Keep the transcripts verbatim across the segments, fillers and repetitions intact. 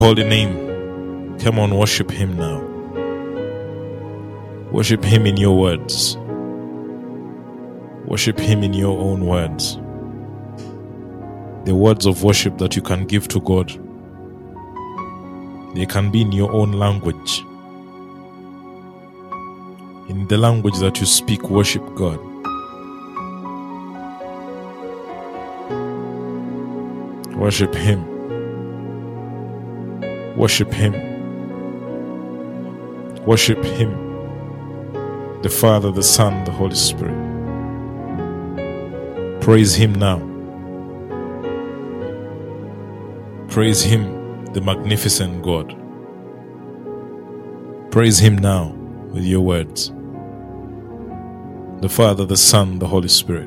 holy name. Come on, worship him now. Worship him in your words. Worship him in your own words. The words of worship that you can give to God, they can be in your own language. In the language that you speak, worship God. Worship him. Worship him. Worship him. The Father, the Son, the Holy Spirit. Praise him now. Praise him, the magnificent God. Praise him now with your words. The Father, the Son, the Holy Spirit.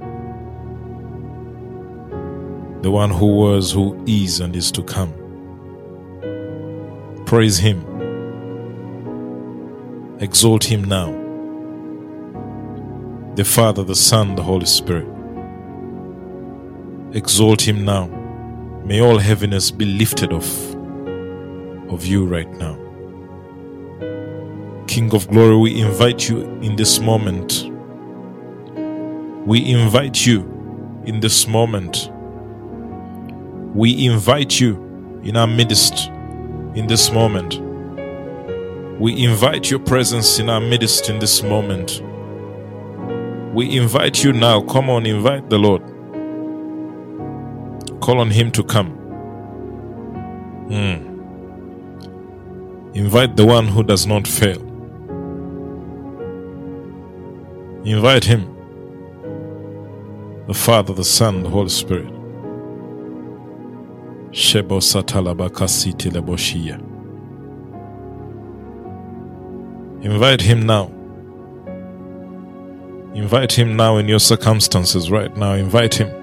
The one who was, who is, and is to come. Praise him. Exalt him now. The Father, the Son, the Holy Spirit. Exalt him now. May all heaviness be lifted off of you right now. King of glory, we invite you in this moment. We invite you in this moment. We invite you in our midst in this moment. We invite your presence in our midst in this moment. We invite you now. Come on, invite the Lord. Call on him to come. Mm. Invite the one who does not fail. Invite him. The Father, the Son, the Holy Spirit. Shebo satalabakasiti leboshia. Invite him now. Invite him now in your circumstances right now. Invite him.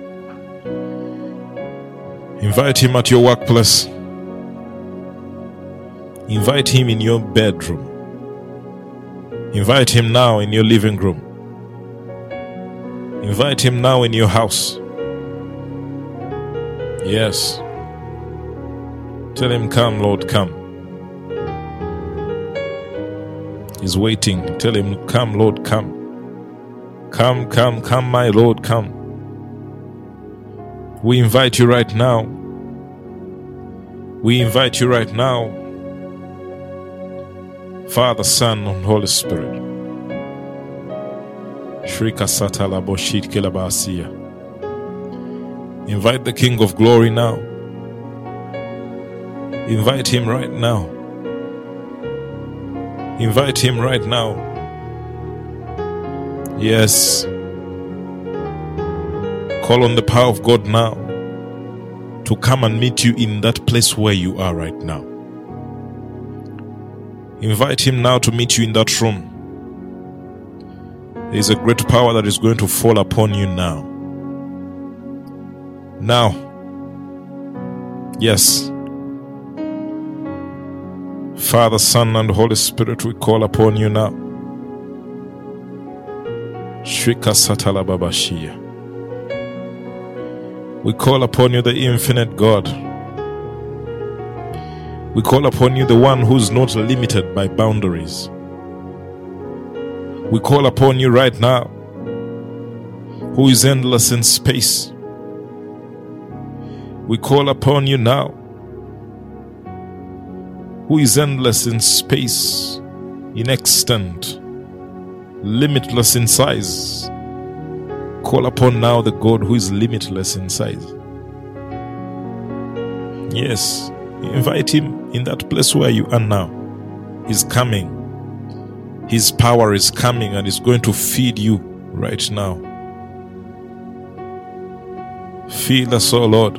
Invite him at your workplace. Invite him in your bedroom. Invite him now in your living room. Invite him now in your house. Yes. Tell him, come, Lord, come. He's waiting. Tell him, come, Lord, come. Come, come, come, my Lord, come. We invite you right now. We invite you right now. Father, Son, and Holy Spirit. Shrika satala boshit kilabasia. Invite the King of Glory now. Invite him right now. Invite him right now. Yes. Call on the power of God now to come and meet you in that place where you are right now. Invite him now to meet you in that room. There is a great power that is going to fall upon you now. Now. Yes. Father, Son, and Holy Spirit, we call upon you now. Shrika satala babashia. We call upon you, the infinite God. We call upon you, the one who is not limited by boundaries. We call upon you right now, who is endless in space. We call upon you now, who is endless in space, in extent, limitless in size. Call upon now the God who is limitless in size. Yes, invite him in that place where you are now. He's coming. His power is coming and is going to feed you right now. Fill us, O Lord.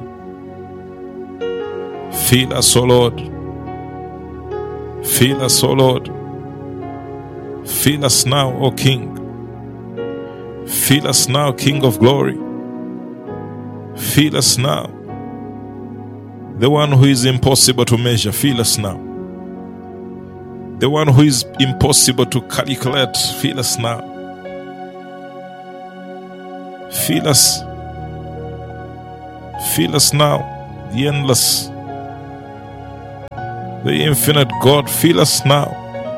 Fill us, O Lord. Fill us, O Lord. Fill us now, O King. Fill us now, King of Glory. Fill us now. The one who is impossible to measure, fill us now. The one who is impossible to calculate, fill us now. Fill us. Fill us now, the endless The infinite God, fill us now.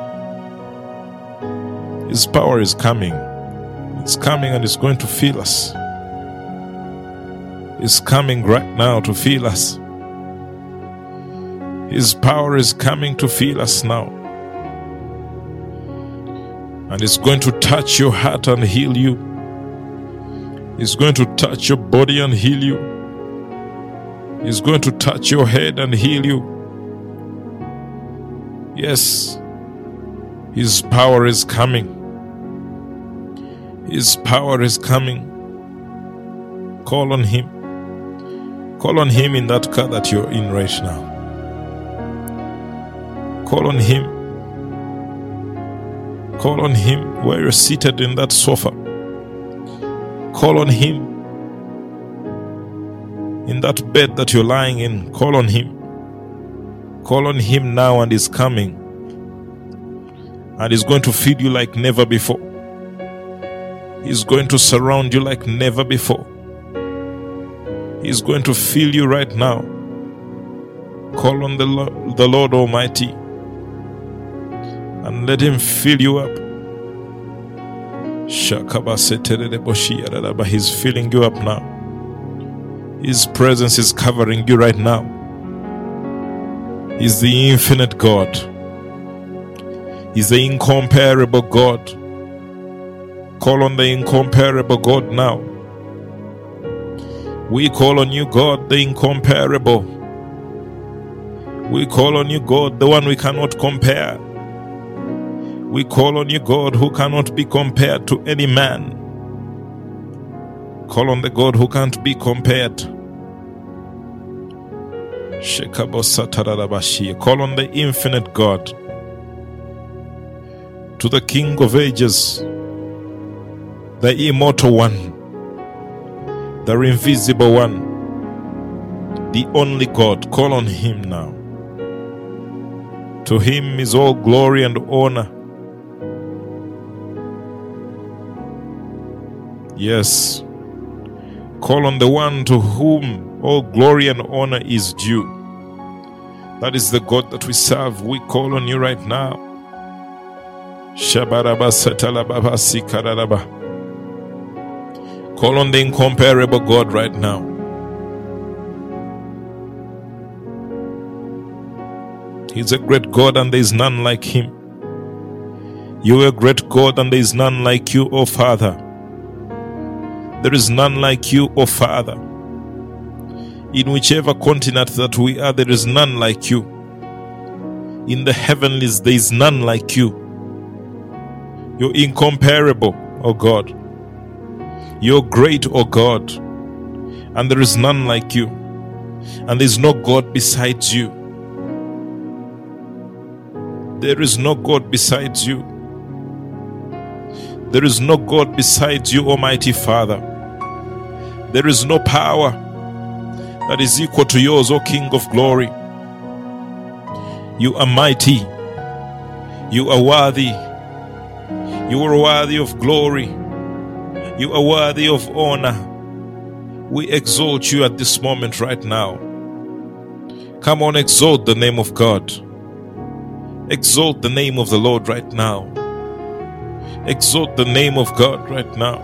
His power is coming. It's coming and it's going to fill us. It's coming right now to fill us. His power is coming to fill us now. And it's going to touch your heart and heal you. It's going to touch your body and heal you. It's going to touch your head and heal you. Yes, His power is coming. His power is coming. Call on Him. Call on Him in that car that you're in right now. Call on Him. Call on Him where you're seated in that sofa. Call on Him in that bed that you're lying in. Call on Him. Call on Him now, and He's coming. And He's going to feed you like never before. He's going to surround you like never before. He's going to fill you right now. Call on the Lord, the Lord Almighty, and let Him fill you up. He's filling you up now. His presence is covering you right now. He's the infinite God. He's the incomparable God. Call on the incomparable God now. We call on you, God, the incomparable. We call on you, God, the one we cannot compare. We call on you, God, who cannot be compared to any man. Call on the God who can't be compared. Call on the infinite God, to the King of ages, the immortal one, the invisible one, the only God. Call on Him now. To Him is all glory and honor. Yes. Call on the one to whom all glory and honor is due. That is the God that we serve. We call on you right now. Call on the incomparable God right now. He's a great God and there is none like Him. You are a great God and there is none like you, O Father. There is none like you, O Father. In whichever continent that we are, there is none like you. In the heavenlies, there is none like you. You're incomparable, O God. You're great, O God. And there is none like you. And there is no God besides you. There is no God besides you. There is no God besides you, Almighty Father. There is no power that is equal to yours, O King of glory. You are mighty. You are worthy. You are worthy of glory. You are worthy of honor. We exalt you at this moment right now. Come on, exalt the name of God. Exalt the name of the Lord right now. Exalt the name of God right now.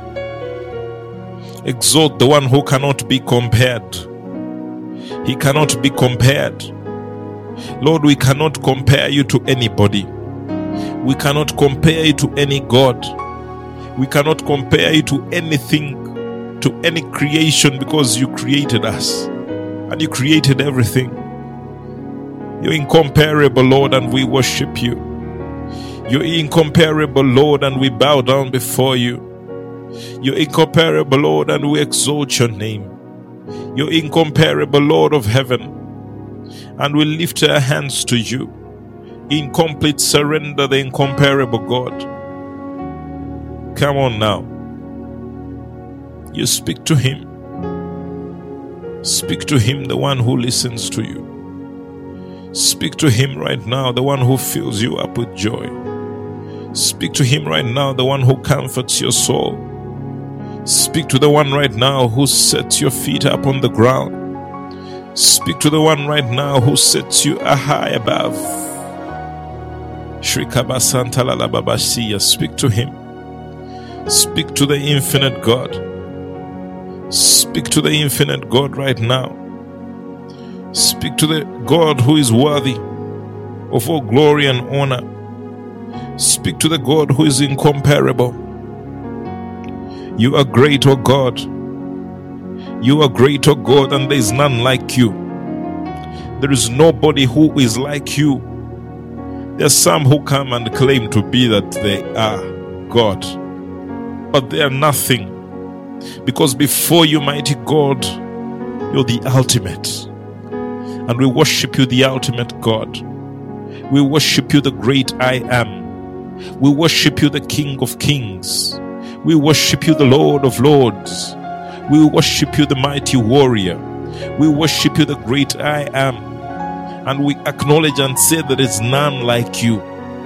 Exalt the one who cannot be compared. He cannot be compared. Lord, we cannot compare you to anybody. We cannot compare you to any God. We cannot compare you to anything, to any creation, because you created us and you created everything. You're incomparable, Lord, and we worship you. You're incomparable, Lord, and we bow down before you. You're incomparable, Lord, and we exalt your name. You're incomparable, Lord of heaven, and we lift our hands to you in complete surrender, the incomparable God. Come on now. You speak to Him. Speak to Him, the one who listens to you. Speak to Him right now, the one who fills you up with joy. Speak to Him right now, the one who comforts your soul. Speak to the one right now who sets your feet up on the ground. Speak to the one right now who sets you high above. Shrikabasantalalababasiya. Speak to him. Speak to the infinite God. Speak to the infinite God right now. Speak to the God who is worthy of all glory and honor. Speak to the God who is incomparable. You are great, O God. You are great, O God, and there is none like you. There is nobody who is like you. There are some who come and claim to be that they are God, but they are nothing. Because before you, mighty God, you're the ultimate. And we worship you, the ultimate God. We worship you, the great I am. We worship you, the King of Kings. We worship you, the Lord of Lords. We worship you, the mighty warrior. We worship you, the great I am. And we acknowledge and say there is none like you.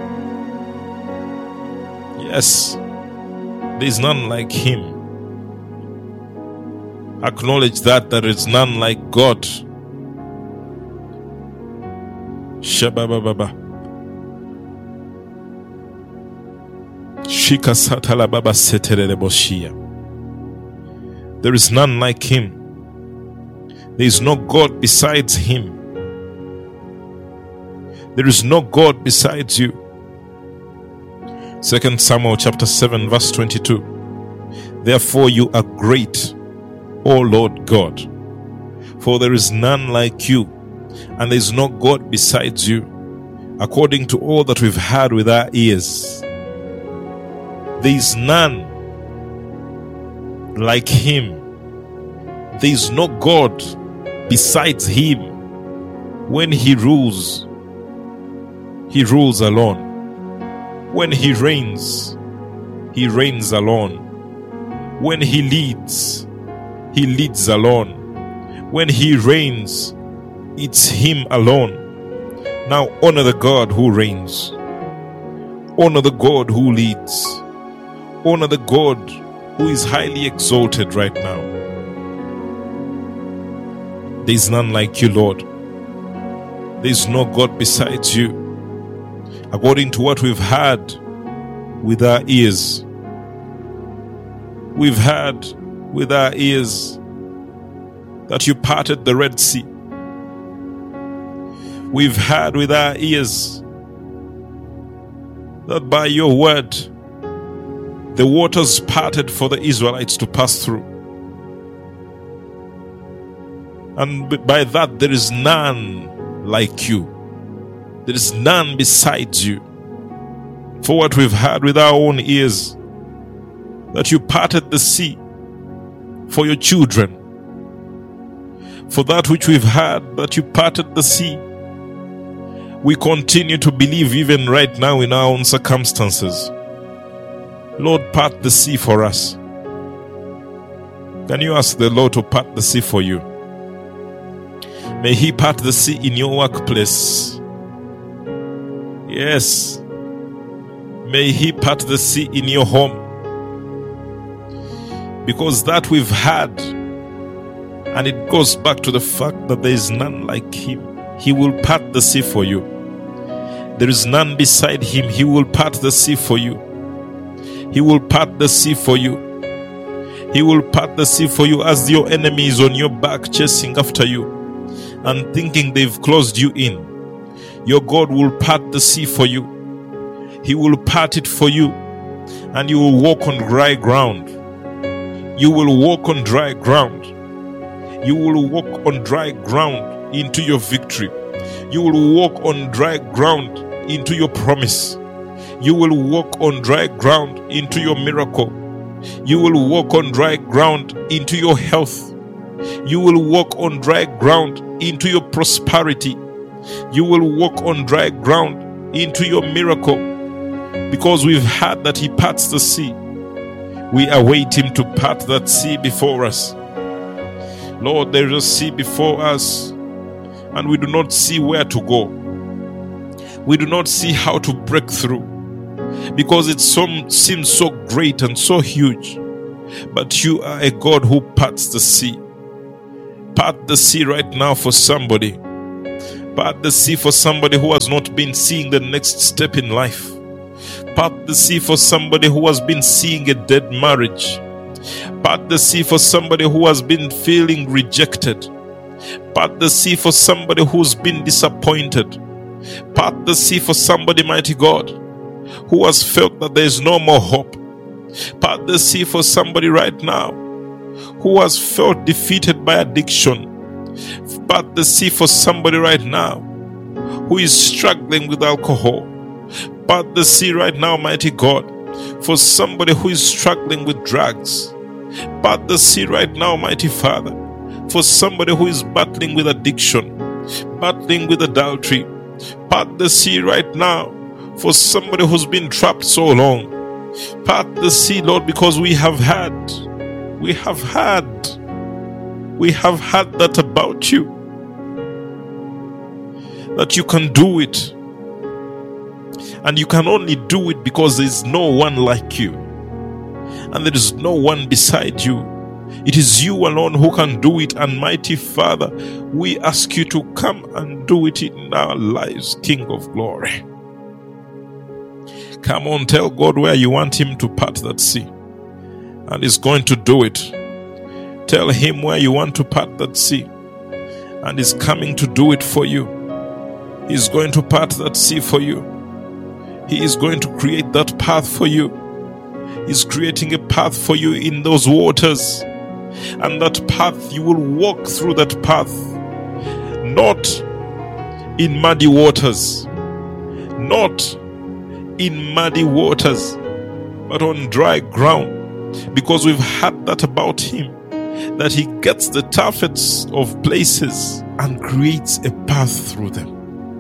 Yes, there is none like him. Acknowledge that there is none like God. Shabababa. Shika satala baba seterere boshia. There is none like him. There is no God besides him. There is no God besides you. Second Samuel chapter seven verse twenty-two. Therefore you are great, O Lord God, for there is none like you, and there is no God besides you, according to all that we've heard with our ears. There is none like him. There is no God besides him. When he rules, he rules alone. When he reigns, he reigns alone. When he leads, he leads alone. When he reigns, it's him alone. Now honor the God who reigns. Honor the God who leads. Honor the God who is highly exalted right now. There is none like you, Lord. There is no God besides you. According to what we've heard with our ears, we've heard with our ears that you parted the Red Sea. We've heard with our ears that by your word the waters parted for the Israelites to pass through. And by that there is none like you. There is none besides you. For what we've heard with our own ears, that you parted the sea for your children. For that which we've heard, that you parted the sea, we continue to believe even right now in our own circumstances. Lord, part the sea for us. Can you ask the Lord to part the sea for you? May he part the sea in your workplace. Yes. May he part the sea in your home. Because that we've had, and it goes back to the fact that there is none like him. He will part the sea for you. There is none beside him. He will part the sea for you. He will part the sea for you. He will part the sea for you as your enemy is on your back chasing after you and thinking they've closed you in. Your God will part the sea for you. He will part it for you, and you will walk on dry ground. You will walk on dry ground. You will walk on dry ground into your victory. You will walk on dry ground into your promise. You will walk on dry ground into your miracle. You will walk on dry ground into your health. You will walk on dry ground into your prosperity. You will walk on dry ground into your miracle. Because we've heard that he parts the sea. We await him to part that sea before us. Lord, there is a sea before us, and we do not see where to go. We do not see how to break through, because it so, seems so great and so huge. But you are a God who parts the sea. Part the sea right now for somebody. Part the sea for somebody who has not been seeing the next step in life. Part the sea for somebody who has been seeing a dead marriage. Part the sea for somebody who has been feeling rejected. Part the sea for somebody who's been disappointed. Part the sea for somebody, mighty God, who has felt that there is no more hope. Part the sea for somebody right now who has felt defeated by addiction. Part the sea for somebody right now who is struggling with alcohol. Part the sea right now, mighty God, for somebody who is struggling with drugs. Part the sea right now, mighty Father, for somebody who is battling with addiction, battling with adultery. Part the sea right now for somebody who's been trapped so long. Part the sea, Lord, because we have had, we have had, we have had that about you, that you can do it. And you can only do it because there is no one like you. And there is no one beside you. It is you alone who can do it. And mighty Father, we ask you to come and do it in our lives, King of glory. Come on, tell God where you want him to part that sea. And he's going to do it. Tell him where you want to part that sea. And he's coming to do it for you. He's going to part that sea for you. He is going to create that path for you. He's creating a path for you in those waters. And that path, you will walk through that path. Not in muddy waters. Not in muddy waters. But on dry ground. Because we've heard that about him. That he gets the toughest of places and creates a path through them.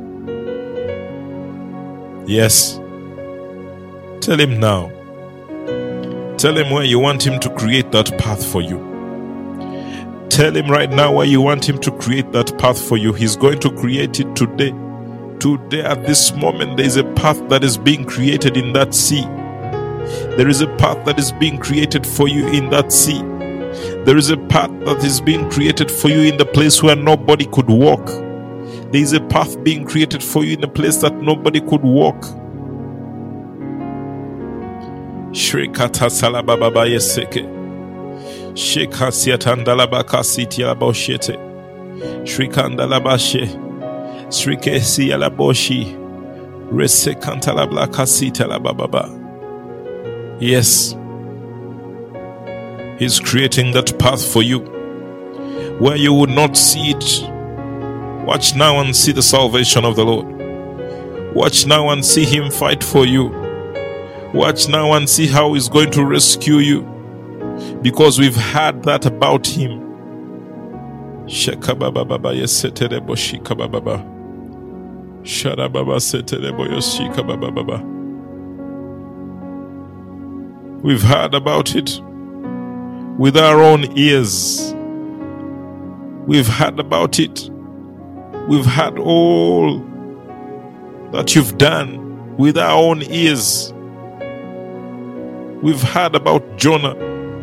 Yes. Tell him now. Tell him where you want him to create that path for you. Tell him right now where you want him to create that path for you. He's going to create it today. Today, at this moment, there is a path that is being created in that sea. There is a path that is being created for you in that sea. There is a path that is being created for you in the place where nobody could walk. There is a path being created for you in a place that nobody could walk. Shrikata salababa yeseke. Shekasiatandalabaka sitialaboshete. Shrikandalabashe. Shrikesi alaboshi. Resekantalablaka sitalababa. Yes. He's creating that path for you where you would not see it. Watch now and see the salvation of the Lord. Watch now and see him fight for you. Watch now and see how he's going to rescue you. Because we've heard that about him. Shekababa yeseterebo shikababa. Sharababa seterebo yoshikababa. We've heard about it with our own ears. We've heard about it. We've heard all that you've done with our own ears. We've heard about Jonah,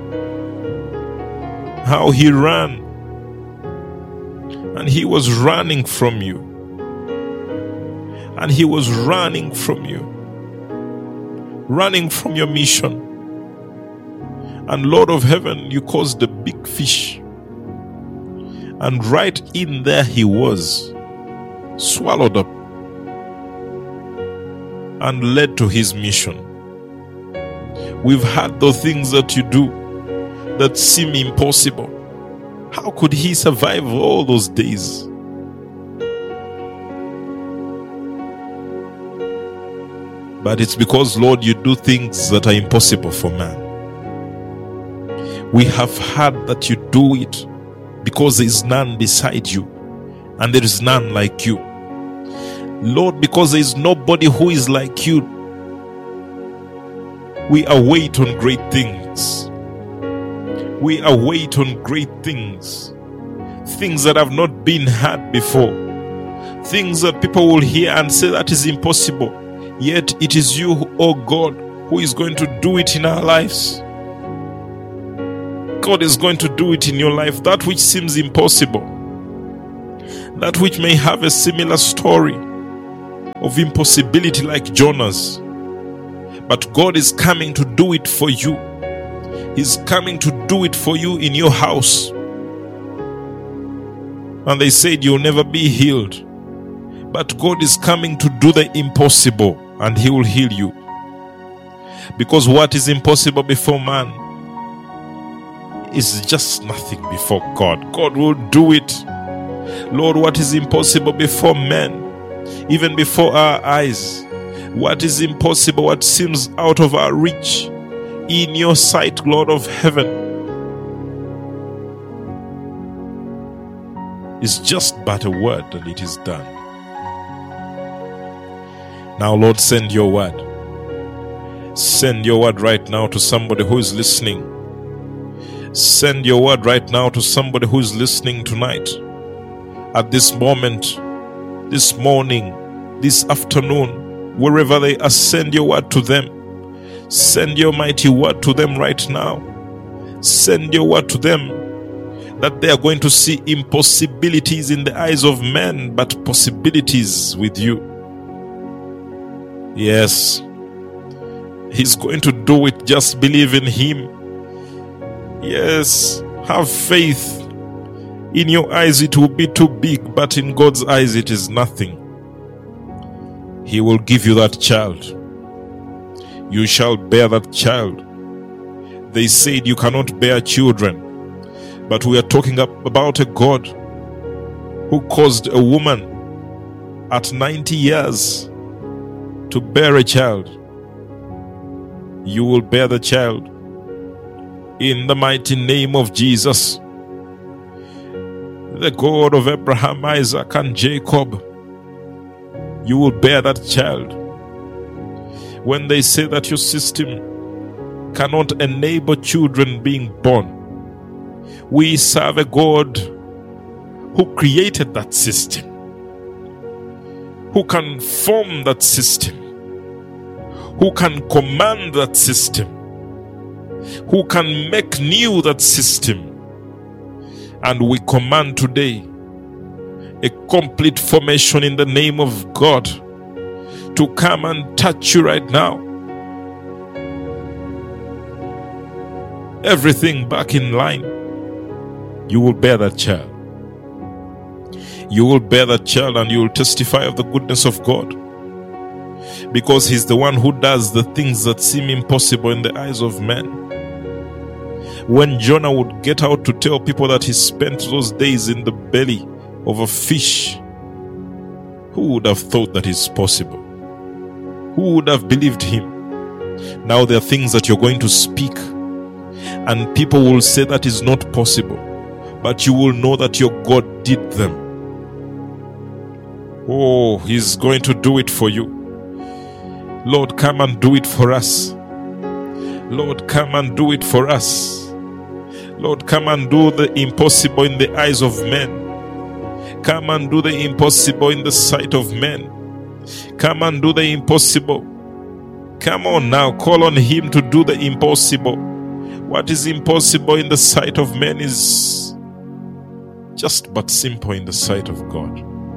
how he ran, and he was running from you. And he was running from you, running from your mission. And Lord of heaven, you caused a big fish. And right in there he was, swallowed up and led to his mission. We've had the things that you do that seem impossible. How could he survive all those days? But it's because, Lord, you do things that are impossible for man. We have heard that you do it because there is none beside you and there is none like you. Lord, because there is nobody who is like you, we await on great things. We await on great things. Things that have not been heard before. Things that people will hear and say that is impossible. Yet it is you, oh God, who is going to do it in our lives. God is going to do it in your life. That which seems impossible, that which may have a similar story of impossibility like Jonah's, but God is coming to do it for you. He's coming to do it for you in your house. And they said you'll never be healed, but God is coming to do the impossible, and He will heal you. Because what is impossible before man is just nothing before God. God will do it. Lord, what is impossible before men, even before our eyes, what is impossible, what seems out of our reach, in your sight, Lord of heaven, is just but a word, and it is done. Now, Lord, send your word. Send your word right now to somebody who is listening. Send your word right now to somebody who is listening tonight. At this moment, this morning, this afternoon, wherever they are, send your word to them. Send your mighty word to them right now. Send your word to them, that they are going to see impossibilities in the eyes of men, but possibilities with you. Yes, He's going to do it. Just believe in Him. Yes, have faith. In your eyes it will be too big, but in God's eyes it is nothing. He will give you that child. You shall bear that child. They said you cannot bear children, but we are talking about a God who caused a woman at ninety years to bear a child. You will bear the child in the mighty name of Jesus. The God of Abraham, Isaac, and Jacob, you will bear that child. When they say that your system cannot enable children being born, we serve a God who created that system, who can form that system, who can command that system, who can make new that system. And we command today a complete formation in the name of God to come and touch you right now. Everything back in line. You will bear that child. You will bear that child, and you will testify of the goodness of God, because He's the one who does the things that seem impossible in the eyes of men. When Jonah would get out to tell people that he spent those days in the belly of a fish, who would have thought that is possible? Who would have believed him? Now there are things that you're going to speak, and people will say that is not possible, but you will know that your God did them. Oh, He's going to do it for you. Lord, come and do it for us. Lord, come and do it for us. Lord, come and do the impossible in the eyes of men. Come and do the impossible in the sight of men. Come and do the impossible. Come on now, call on Him to do the impossible. What is impossible in the sight of men is just but simple in the sight of God.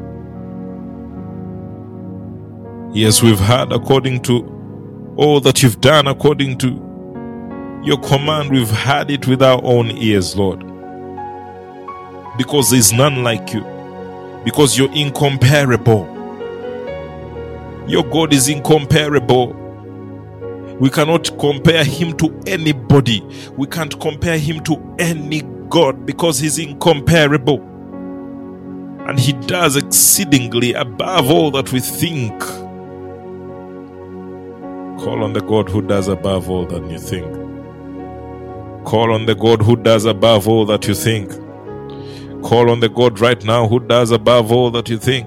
Yes, we've heard according to all that you've done, according to your command, we've heard it with our own ears, Lord. Because there's none like you. Because you're incomparable. Your God is incomparable. We cannot compare Him to anybody. We can't compare Him to any God, because He's incomparable. And He does exceedingly above all that we think. Call on the God who does above all that you think. Call on the God who does above all that you think. Call on the God right now who does above all that you think.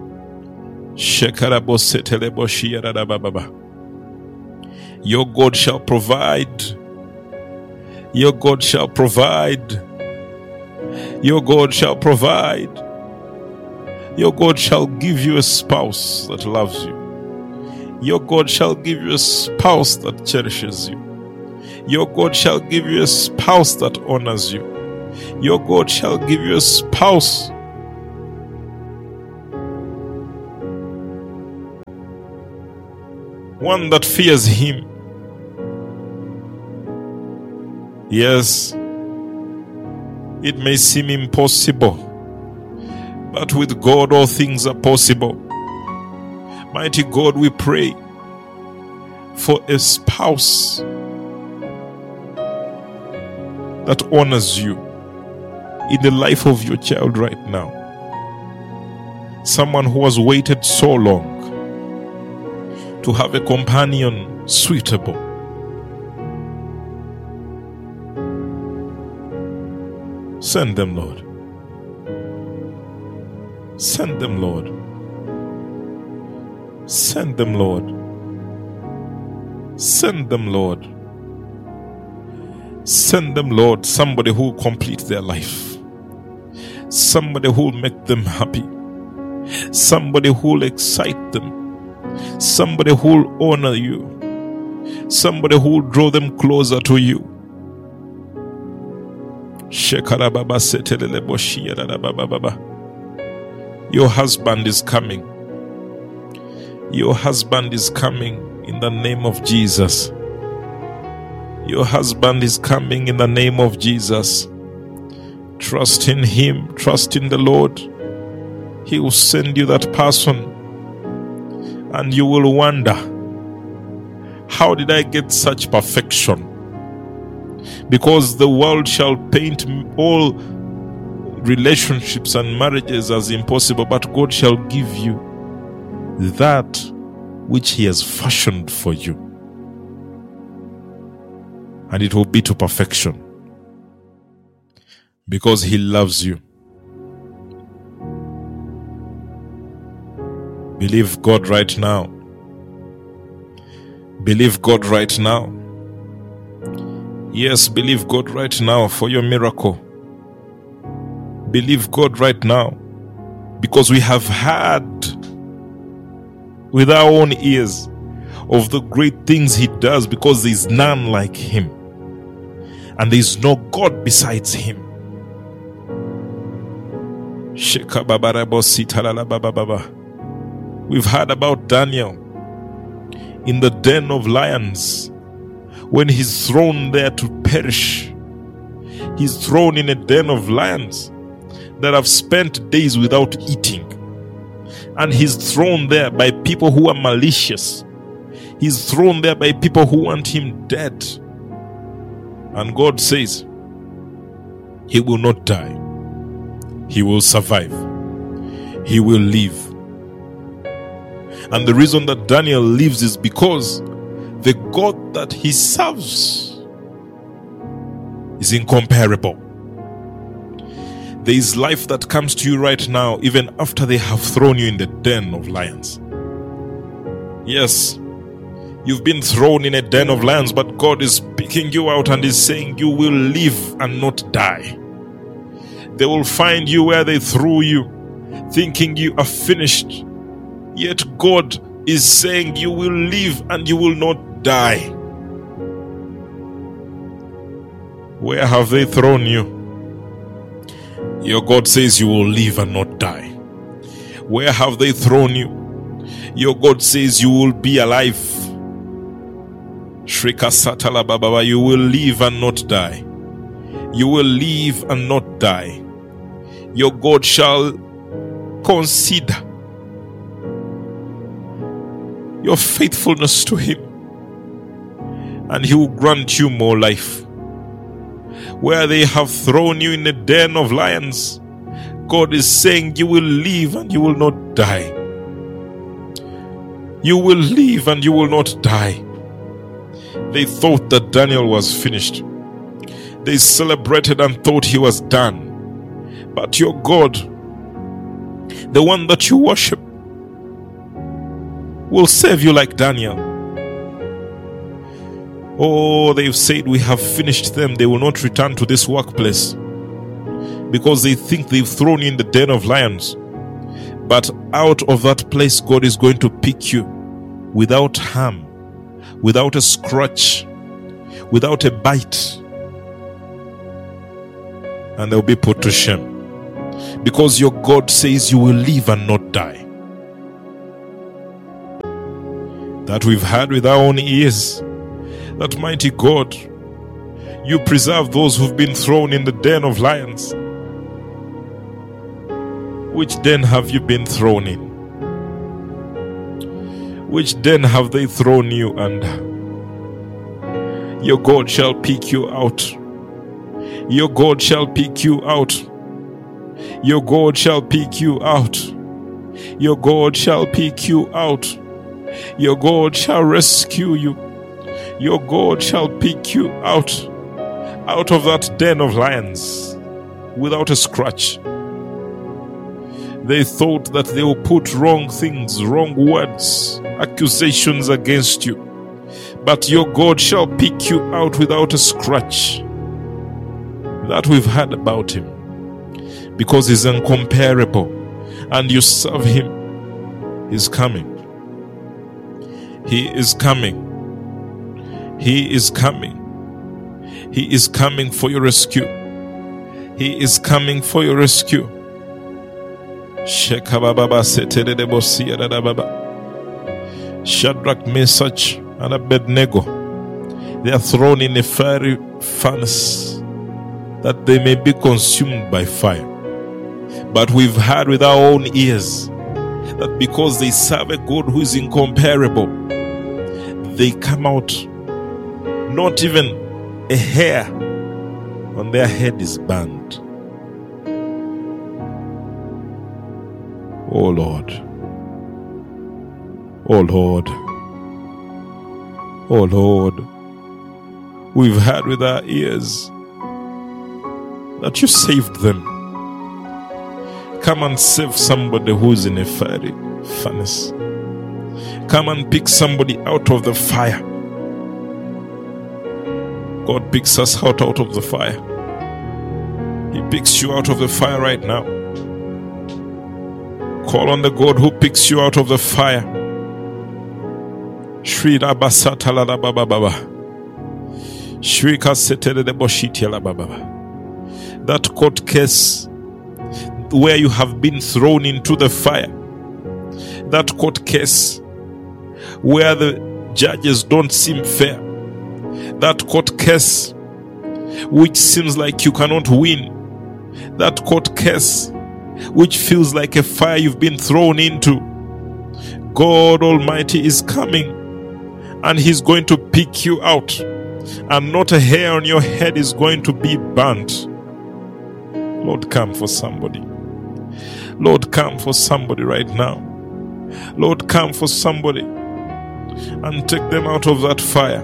Your God shall provide. Your God shall provide. Your God shall provide. Your God shall give you a spouse that loves you. Your God shall give you a spouse that cherishes you. Your God shall give you a spouse that honors you. Your God shall give you a spouse one that fears Him. Yes, it may seem impossible, but with God all things are possible. Mighty God, we pray for a spouse that honors you in the life of your child right now. Someone who has waited so long to have a companion suitable. Send them, Lord. Send them, Lord. Send them, Lord. Send them, Lord. Send them, Lord. Somebody who will complete their life. Somebody who will make them happy. Somebody who will excite them. Somebody who will honor you. Somebody who will draw them closer to you. Your husband is coming. Your husband is coming in the name of Jesus. Your husband is coming in the name of Jesus. Trust in Him. Trust in the Lord. He will send you that person. And you will wonder, how did I get such perfection? Because the world shall paint all relationships and marriages as impossible, but God shall give you that which He has fashioned for you. And it will be to perfection. Because He loves you. Believe God right now. Believe God right now. Yes, believe God right now for your miracle. Believe God right now. Because we have heard with our own ears of the great things He does, because there is none like Him. And there is no God besides Him. We've heard about Daniel in the den of lions. When he's thrown there to perish, he's thrown in a den of lions that have spent days without eating. And he's thrown there by people who are malicious. He's thrown there by people who want him dead. And God says, he will not die. He will survive. He will live. And the reason that Daniel lives is because the God that he serves is incomparable. There is life that comes to you right now, even after they have thrown you in the den of lions. Yes, you've been thrown in a den of lions, but God is picking you out and is saying you will live and not die. They will find you where they threw you, thinking you are finished. Yet God is saying you will live and you will not die. Where have they thrown you? Your God says you will live and not die. Where have they thrown you? Your God says you will be alive. Shrika Satala Baba, you will live and not die. You will live and not die. Your God shall consider your faithfulness to Him, and He will grant you more life. Where they have thrown you in a den of lions, God is saying you will live and you will not die. You will live and you will not die. They thought that Daniel was finished. They celebrated and thought he was done. But your God, the one that you worship, will save you like Daniel. Oh, they've said we have finished them. They will not return to this workplace because they think they've thrown you in the den of lions. But out of that place, God is going to pick you without harm, without a scratch, without a bite, and they'll be put to shame. Because your God says you will live and not die. That we've heard with our own ears, that mighty God, you preserve those who've been thrown in the den of lions. Which den have you been thrown in? Which den have they thrown you under? Your God shall pick you out. Your God shall pick you out. Your God shall pick you out. Your God shall pick you out. Your God shall rescue you. Your God shall pick you out, out of that den of lions, without a scratch. They thought that they will put wrong things, wrong words, accusations against you. But your God shall pick you out without a scratch. That we've heard about him. Because he's incomparable. And you serve him. He's coming. He is coming. He is coming. He is coming for your rescue. He is coming for your rescue. Shadrach, Meshach, and Abednego, they are thrown in a fiery furnace that they may be consumed by fire. But we've heard with our own ears that because they serve a God who is incomparable, they come out, not even a hair on their head is burned. Oh Lord. Oh Lord. Oh Lord. We've heard with our ears that you saved them. Come and save somebody who's in a fiery furnace. Come and pick somebody out of the fire. God picks us out, out of the fire. He picks you out of the fire right now. Call on the God who picks you out of the fire. Shri Rabasatala Baba Baba. Shri Kasetere de Boshitiala Baba. That court case where you have been thrown into the fire. That court case where the judges don't seem fair. That court case which seems like you cannot win. That court case which feels like a fire you've been thrown into. God Almighty is coming and He's going to pick you out, and not a hair on your head is going to be burnt. Lord, come for somebody. Lord, come for somebody right now. Lord, come for somebody and take them out of that fire.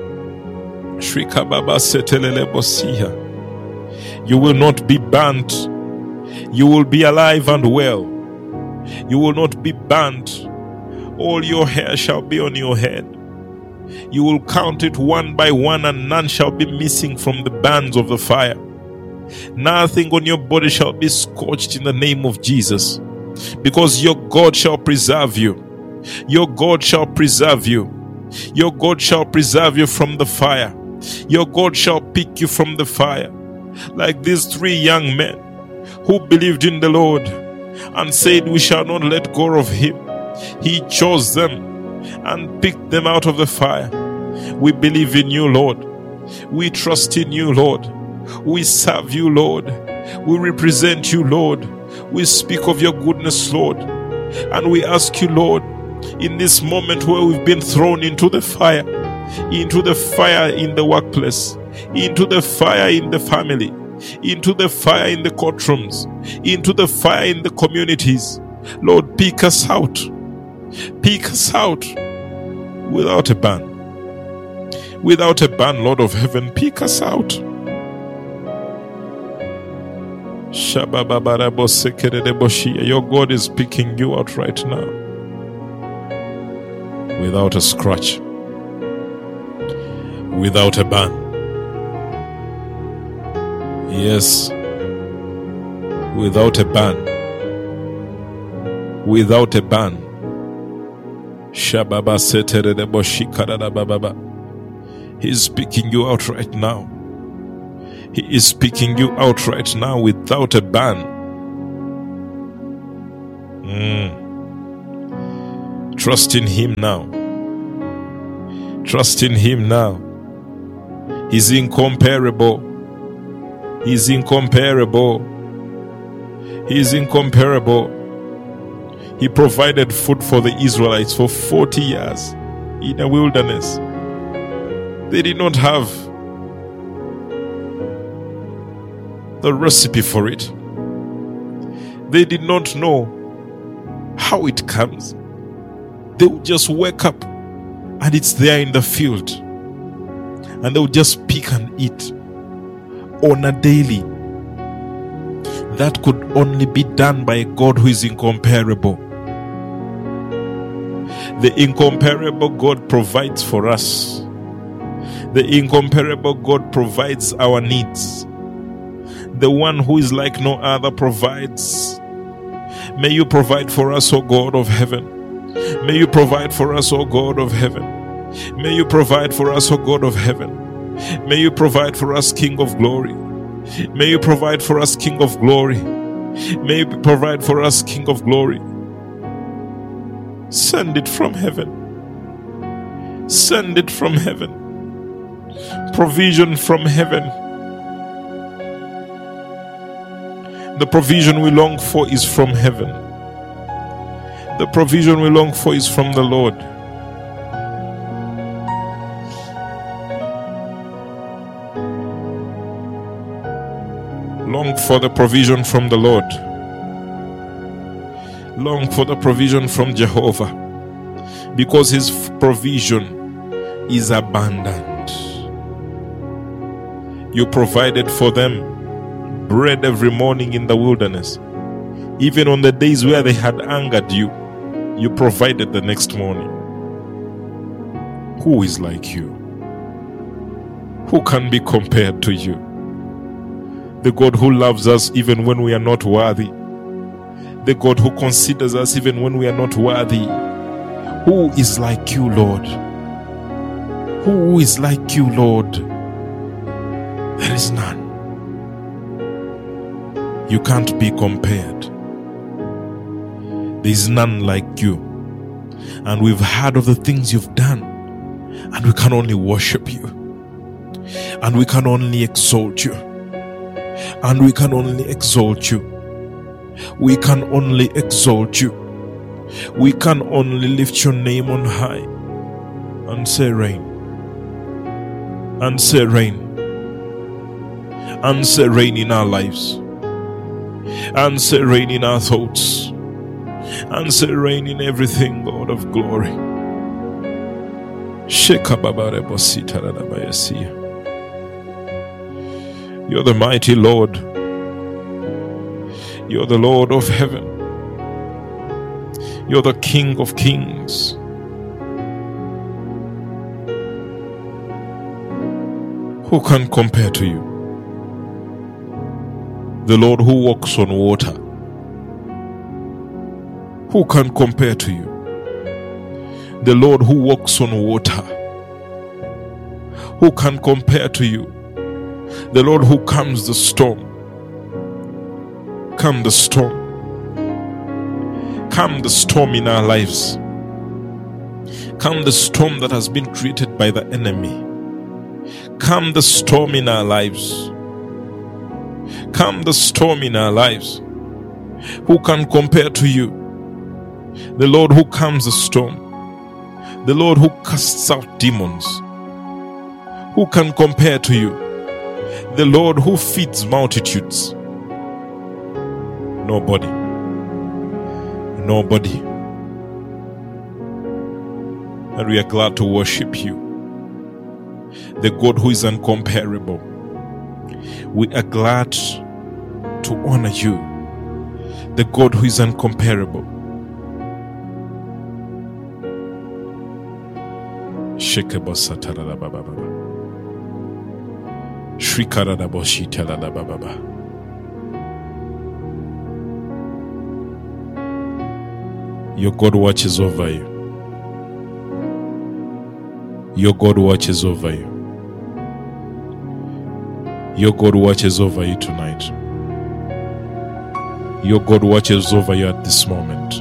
You will not be burnt. You will be alive and well. You will not be burnt. All your hair shall be on your head. You will count it one by one, and none shall be missing from the bands of the fire. Nothing on your body shall be scorched in the name of Jesus, because your God shall preserve you. Your God shall preserve you. Your God shall preserve you from the fire. Your God shall pick you from the fire. Like these three young men who believed in the Lord and said, we shall not let go of Him. He chose them and picked them out of the fire. We believe in you, Lord. We trust in you, Lord. We serve you, Lord. We represent you, Lord. We speak of your goodness, Lord. And we ask you, Lord, in this moment where we've been thrown into the fire, into the fire in the workplace, into the fire in the family, into the fire in the courtrooms, into the fire in the communities, Lord, pick us out. Pick us out without a ban. Without a ban, Lord of heaven, pick us out. Your God is picking you out right now. Without a scratch. Without a ban. Yes. Without a ban. Without a ban. Shababa setere de boshi karada bababa. He is speaking you out right now. He is speaking you out right now without a ban. Mm. Trust in Him now. Trust in Him now. He's incomparable. He's incomparable. He's incomparable. He provided food for the Israelites for forty years in a wilderness. They did not have the recipe for it. They did not know how it comes. They would just wake up and it's there in the field. And they would just pick and eat on a daily. That could only be done by a God who is incomparable. The incomparable God provides for us. The incomparable God provides our needs. The one who is like no other provides. May you provide for us, O God of heaven. May you provide for us, O God of heaven. May you provide for us, O God of heaven. May you provide for us, King of glory. May you provide for us, King of glory. May you provide for us, King of glory. Send it from heaven. Send it from heaven. Provision from heaven. The provision we long for is from heaven. The provision we long for is from the Lord. Long for the provision from the Lord. Long for the provision from Jehovah, because His provision is abundant. You provided for them bread every morning in the wilderness. Even on the days where they had angered you, you provided the next morning. Who is like you? Who can be compared to you? The God who loves us even when we are not worthy. The God who considers us even when we are not worthy. Who is like you, Lord? Who is like you, Lord? There is none. You can't be compared. There is none like you. And we've heard of the things you've done, and we can only worship you. And we can only exalt you. And we can only exalt you. We can only exalt you. We can only lift your name on high and say reign. And say reign. And say reign in our lives. And say reign in our thoughts. And say reign in everything, God of glory. You're the mighty Lord. You're the Lord of heaven. You're the King of kings. Who can compare to you? The Lord who walks on water. Who can compare to you? The Lord who walks on water. Who can compare to you? The Lord who calms the storm. Calm the storm. Calm the storm in our lives. Calm the storm that has been created by the enemy. Calm the storm in our lives. Calm the storm in our lives. Who can compare to you? The Lord who calms the storm. The Lord who casts out demons. Who can compare to you? The Lord who feeds multitudes. Nobody. Nobody. And we are glad to worship you, the God who is incomparable. We are glad to honor you, the God who is incomparable. Your God watches over you. Your God watches over you. Your God watches over you tonight. Your God watches over you at this moment.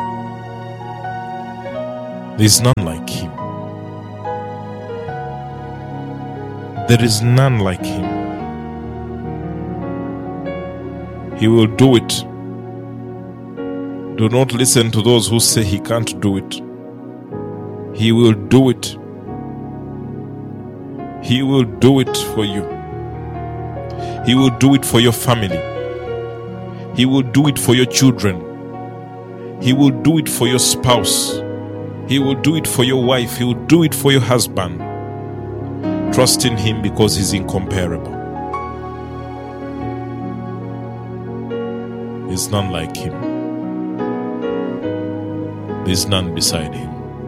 There is none like him. There is none like him. He will do it. Do not listen to those who say he can't do it. He will do it. He will do it for you. He will do it for your family. He will do it for your children. He will do it for your spouse. He will do it for your wife. He will do it for your husband. Trust in him because he's incomparable. There's none like him. There's none beside him.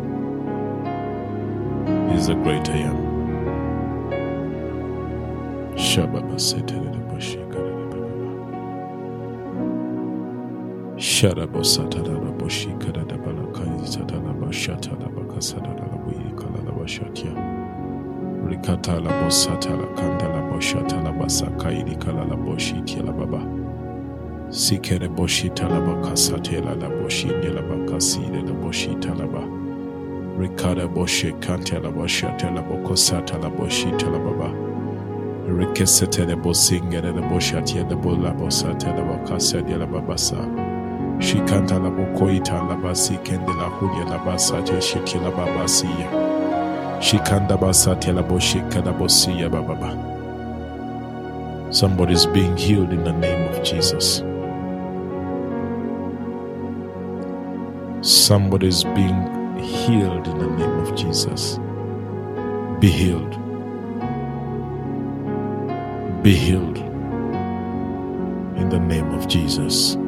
He's the great I am. Shababa Setere Boshikara. Sharabo Satara Boshikara de Balakai Satana Bashatana Bakasana Buyikala Bashatia. Rikatala Bosatala Kandala Boshatala Basakai Kala Boshitila Baba. Sikere Boshitala Bakasatela la Boshindela Bakaside la Boshitala Ba. Rikada Boshe Kantela Boshatela Bokosatala Boshitala Baba. Rikesete de Bosinga de Boshatia de Bola Bosatela Bakasadia la Babasa. Shikanta la Bokoita la Basi Kendela Hudia la Basate Shitila Babasiya. Shikanda Basate la Boshika la Bosiya Baba. Somebody's being healed in the name of Jesus. Somebody's being healed in the name of Jesus. Be healed. Be healed in the name of Jesus.